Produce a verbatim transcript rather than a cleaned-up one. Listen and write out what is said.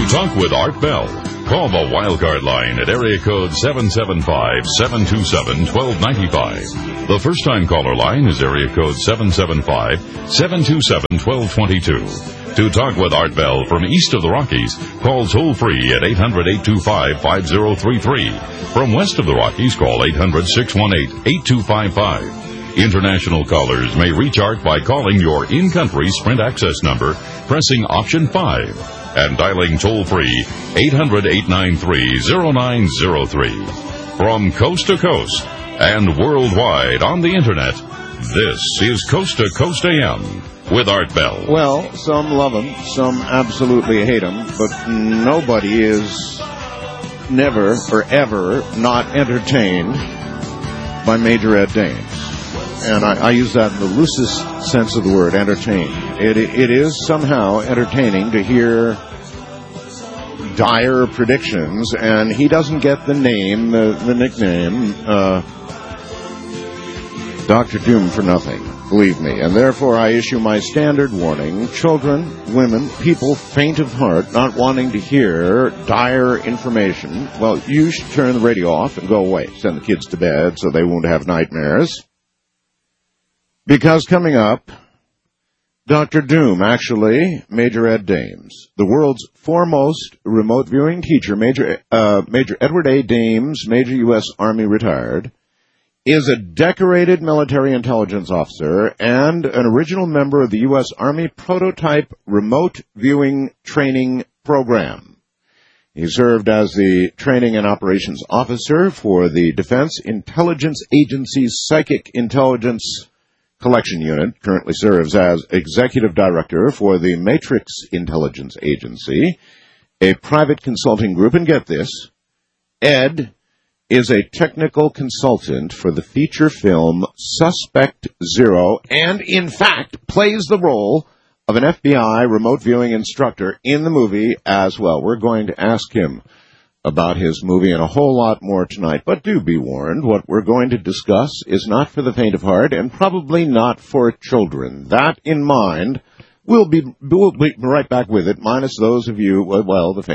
talk with Art Bell, call the Wildcard line at area code seven seven five, seven two seven, one two nine five. The first-time caller line is area code seven seven five, seven two seven, one two two two. To talk with Art Bell from east of the Rockies, call toll-free at eight hundred, eight two five, five zero three three. From west of the Rockies, call eight hundred, six one eight, eight two five five. International callers may reach Art by calling your in-country Sprint access number, pressing option five, and dialing toll-free eight hundred, eight nine three, zero nine zero three. From coast to coast and worldwide on the Internet, this is Coast to Coast A M with Art Bell. Well, some love him, some absolutely hate him, but nobody is never or ever not entertained by Major Ed Dames. And I, I use that in the loosest sense of the word, entertain. It, it is somehow entertaining to hear dire predictions, and he doesn't get the name, the, the nickname, uh, Doctor Doom for nothing, believe me. And therefore I issue my standard warning: children, women, people faint of heart, not wanting to hear dire information, well, you should turn the radio off and go away. Send the kids to bed so they won't have nightmares. Because coming up, Doctor Doom, actually, Major Ed Dames, the world's foremost remote viewing teacher, Major uh, Major Edward A. Dames, Major U S Army retired, is a decorated military intelligence officer and an original member of the U S Army Prototype Remote Viewing Training Program. He served as the Training and Operations Officer for the Defense Intelligence Agency's Psychic Intelligence Collection Unit, currently serves as Executive Director for the Matrix Intelligence Agency, a private consulting group. And get this, Ed is a technical consultant for the feature film Suspect Zero, and in fact plays the role of an F B I remote viewing instructor in the movie as well. We're going to ask him about his movie and a whole lot more tonight, but do be warned, what we're going to discuss is not for the faint of heart and probably not for children. That in mind, we'll be, we'll be right back with it, minus those of you, well, the faint